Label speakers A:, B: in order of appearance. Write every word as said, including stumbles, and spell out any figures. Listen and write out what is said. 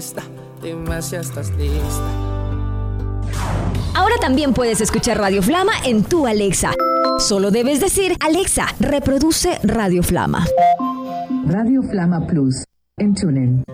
A: lista, dime si estás lista.
B: Ahora también puedes escuchar Radio Flama en tu Alexa. Solo debes decir: Alexa, reproduce Radio Flama.
C: Radio Flama Plus en TuneIn.